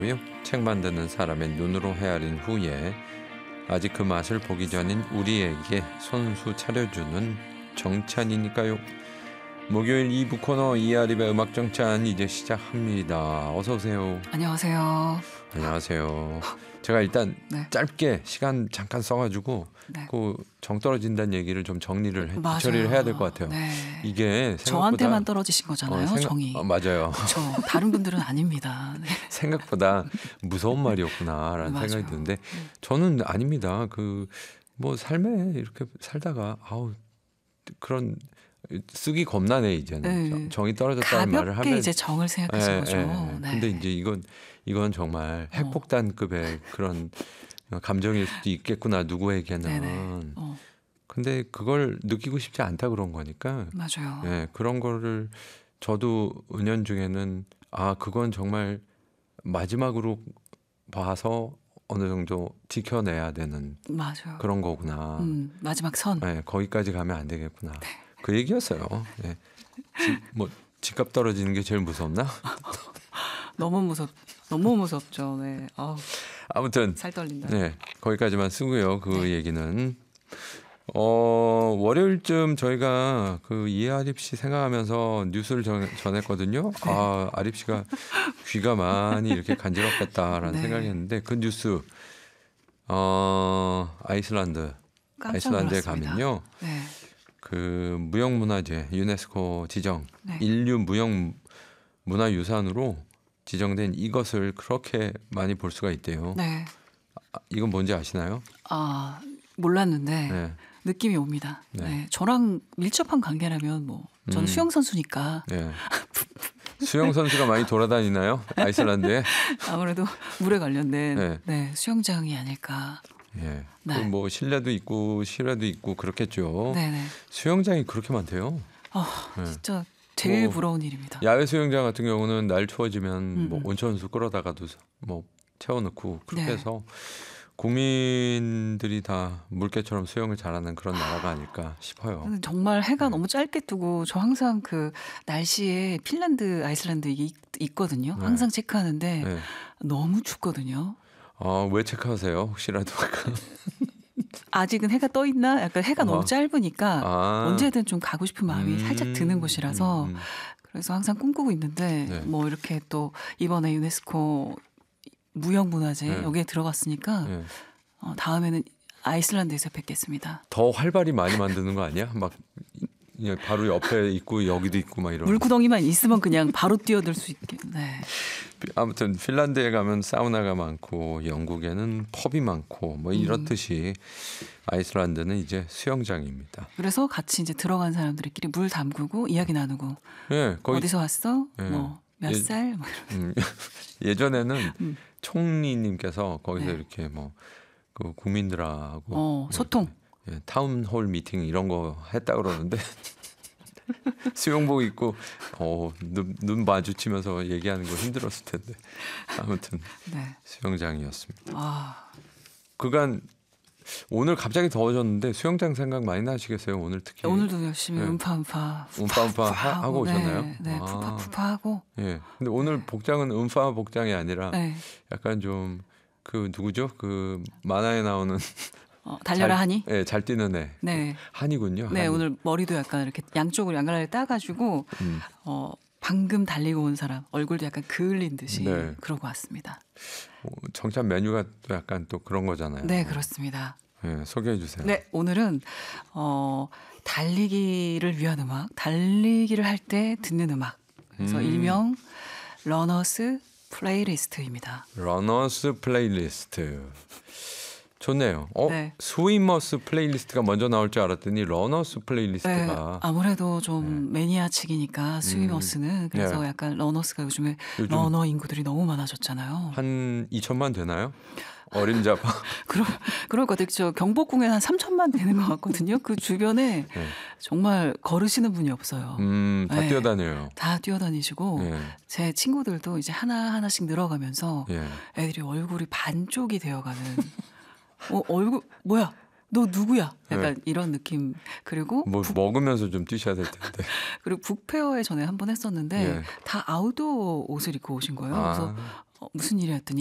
책 만드는 사람의 눈으로 헤아린 후에 아직 그 맛을 보기 전인 우리에게 손수 차려주는 정찬이니까요. 목요일 2부 코너 이아립의 음악 정찬 이제 시작합니다. 어서 오세요. 안녕하세요. 안녕하세요. 제가 일단 네. 짧게 시간 잠깐 써가지고 네. 그 정 떨어진다는 얘기를 좀 정리를 맞아요. 처리를 해야 될 것 같아요. 네. 이게 생각보다 저한테만 떨어지신 거잖아요. 정이. 맞아요. 그렇죠. 다른 분들은 아닙니다. 네. 생각보다 무서운 말이었구나라는 맞아요. 생각이 드는데 저는 아닙니다. 뭐 삶에 이렇게 살다가 그런 쓰기 겁나네 이제는. 네. 정이 떨어졌다는 말을 가볍게 하면 이제 정을 생각하신 거죠. 네. 근데 이제 이건 정말 핵폭탄급의 그런 감정일 수도 있겠구나 누구에게는. 네네. 근데 그걸 느끼고 싶지 않다 그런 거니까. 맞아요. 예, 그런 거를 저도 은연중에는 그건 정말 마지막으로 봐서 어느 정도 지켜내야 되는 맞아요. 그런 거구나. 마지막 선. 네, 거기까지 가면 안 되겠구나. 네. 그 얘기였어요. 네. 집값 떨어지는 게 제일 무섭나? 너무 무섭죠. 네. 아무튼 살 떨린다. 네, 거기까지만 쓰고요. 그 얘기는 월요일쯤 저희가 그 이아립 씨 생각하면서 뉴스를 전했거든요. 아립 씨가 귀가 많이 이렇게 간지럽겠다라는 네. 생각이 했는데 그 뉴스 아이슬란드에 놀랐습니다. 가면요. 네. 그 무형문화재 유네스코 지정 네. 인류 무형문화유산으로 지정된 이것을 그렇게 많이 볼 수가 있대요. 네. 이건 뭔지 아시나요? 몰랐는데 네. 느낌이 옵니다. 네. 네. 저랑 밀접한 관계라면 저는 수영 선수니까 네. 수영 선수가 많이 돌아다니나요? 아이슬란드에? 아무래도 물에 관련된 네. 수영장이 아닐까. 예. 네. 뭐 실내도 있고 실외도 있고 그렇겠죠. 네네. 수영장이 그렇게 많대요. 네. 진짜 제일 부러운 일입니다. 야외 수영장 같은 경우는 날 추워지면 뭐 온천수 끌어다가도 뭐 채워넣고 그렇게 네. 해서 국민들이 다 물개처럼 수영을 잘하는 그런 나라가 아닐까 싶어요. 정말 해가 너무 짧게 뜨고 저 항상 그 날씨에 핀란드, 아이슬란드 이게 있거든요. 네. 항상 체크하는데 네. 너무 춥거든요. 왜 체크하세요? 혹시라도 아직은 해가 떠 있나? 약간 해가 너무 짧으니까 언제든 좀 가고 싶은 마음이 살짝 드는 곳이라서 그래서 항상 꿈꾸고 있는데 네. 뭐 이렇게 또 이번에 유네스코 무형문화재 여기에 들어갔으니까 다음에는 아이슬란드에서 뵙겠습니다. 더 활발히 많이 만드는 거 아니야? 막 그냥 바로 옆에 있고 여기도 있고 막 이런. 물구덩이만 있으면 그냥 바로 뛰어들 수 있게. 네. 아무튼 핀란드에 가면 사우나가 많고 영국에는 펍이 많고 뭐 이렇듯이 아이슬란드는 이제 수영장입니다. 그래서 같이 이제 들어간 사람들끼리 물 담그고 이야기 나누고 네, 어디서 왔어? 네. 뭐 몇 살? 뭐 이런. 예전에는 총리님께서 거기서 네. 이렇게 뭐 그 국민들하고 소통. 타운홀 미팅 이런 거 했다 그러는데 수영복 입고 눈 마주치면서 얘기하는 거 힘들었을 텐데 아무튼 네. 수영장이었습니다. 그간 오늘 갑자기 더워졌는데 수영장 생각 많이 나시겠어요? 오늘 특히. 오늘도 열심히 네. 음파 하고 오셨나요? 네, 푸파 하고. 예. 근데 오늘 복장은 음파 복장이 아니라 네. 약간 좀 그 누구죠? 그 만화에 나오는 달려라 하니? 예, 잘 뛰는 애. 네. 한이군요. 네, 한이. 오늘 머리도 약간 이렇게 양쪽으로 양갈래를 따가지고 방금 달리고 온 사람 얼굴도 약간 그을린 듯이 네. 그러고 왔습니다. 정찬 메뉴가 또 약간 또 그런 거잖아요. 네, 그렇습니다. 예, 소개해 주세요. 네, 오늘은 달리기를 위한 음악, 달리기를 할 때 듣는 음악. 그래서 일명 러너스 플레이리스트입니다. 러너스 플레이리스트. 좋네요. 네. 스위머스 플레이리스트가 먼저 나올 줄 알았더니 러너스 네, 플레이리스트가 아무래도 좀 매니아측이니까 스위머스는 그래서 네. 약간 러너스가 요즘 러너 인구들이 너무 많아졌잖아요. 한 2천만 되나요? 어린 자파. 그럴 것 같아요. 저 경복궁에 한 3천만 되는 것 같거든요. 그 주변에 네. 정말 걸으시는 분이 없어요. 다 네. 뛰어다녀요. 다 뛰어다니시고 네. 제 친구들도 이제 하나하나씩 늘어가면서 예. 애들이 얼굴이 반쪽이 되어가는 얼굴 뭐야? 너 누구야? 약간 이런 느낌. 그리고 뭐 먹으면서 좀 뛰셔야 될 텐데. 그리고 북페어에 전에 한 번 했었는데 예. 다 아웃도어 옷을 입고 오신 거예요. 그래서 무슨 일이었더니